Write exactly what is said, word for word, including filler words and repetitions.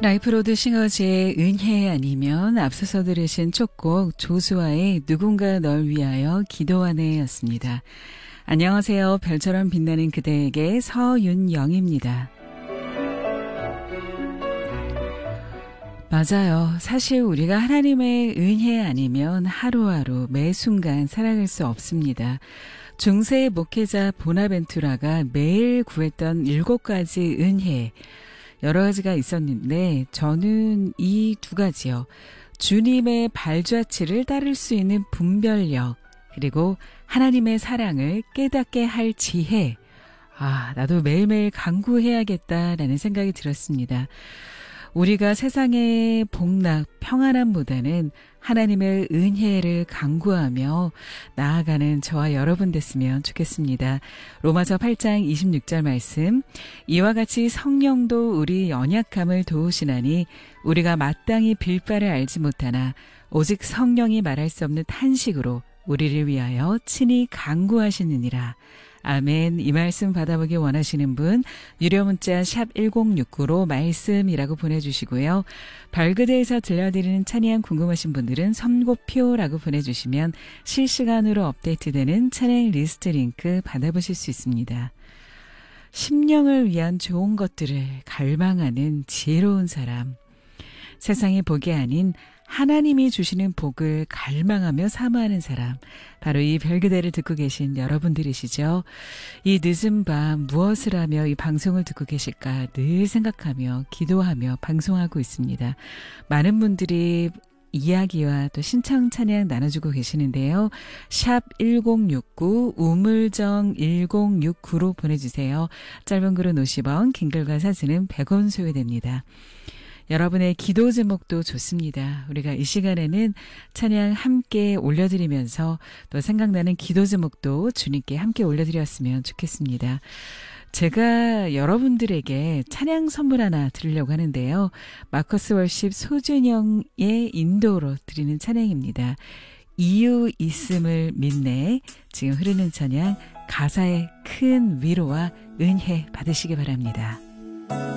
라이프로드 싱어즈의 은혜 아니면 앞서서 들으신 첫 곡 조수아의 누군가 널 위하여 기도하네 였습니다. 안녕하세요. 별처럼 빛나는 그대에게 서윤영입니다. 맞아요. 사실 우리가 하나님의 은혜 아니면 하루하루 매 순간 살아갈 수 없습니다. 중세 목회자 보나벤투라가 매일 구했던 일곱 가지 은혜, 여러 가지가 있었는데 저는 이 두 가지요. 주님의 발자취를 따를 수 있는 분별력, 그리고 하나님의 사랑을 깨닫게 할 지혜. 아, 나도 매일매일 간구해야겠다라는 생각이 들었습니다. 우리가 세상의 복락, 평안함보다는 하나님의 은혜를 간구하며 나아가는 저와 여러분 됐으면 좋겠습니다. 로마서 팔 장 이십육 절 말씀, 이와 같이 성령도 우리 연약함을 도우시나니 우리가 마땅히 빌 바를 알지 못하나 오직 성령이 말할 수 없는 탄식으로 우리를 위하여 친히 간구하시느니라. 아멘. 이 말씀 받아보기 원하시는 분 유료 문자 샵 일공육구로 말씀이라고 보내주시고요. 발그대에서 들려드리는 찬양 궁금하신 분들은 선고표라고 보내주시면 실시간으로 업데이트되는 찬양 리스트 링크 받아보실 수 있습니다. 심령을 위한 좋은 것들을 갈망하는 지혜로운 사람, 세상의 복이 아닌 하나님이 주시는 복을 갈망하며 사모하는 사람, 바로 이 별그대를 듣고 계신 여러분들이시죠. 이 늦은 밤 무엇을 하며 이 방송을 듣고 계실까 늘 생각하며 기도하며 방송하고 있습니다. 많은 분들이 이야기와 또 신청 찬양 나눠주고 계시는데요. 샵 일공육구 우물정 일공육구로 보내주세요. 짧은 글은 오십 원, 긴 글과 사진은 백 원 소요됩니다. 여러분의 기도 제목도 좋습니다. 우리가 이 시간에는 찬양 함께 올려드리면서 또 생각나는 기도 제목도 주님께 함께 올려드렸으면 좋겠습니다. 제가 여러분들에게 찬양 선물 하나 드리려고 하는데요. 마커스 월십 소준영의 인도로 드리는 찬양입니다. 이유 있음을 믿네. 지금 흐르는 찬양, 가사의 큰 위로와 은혜 받으시기 바랍니다.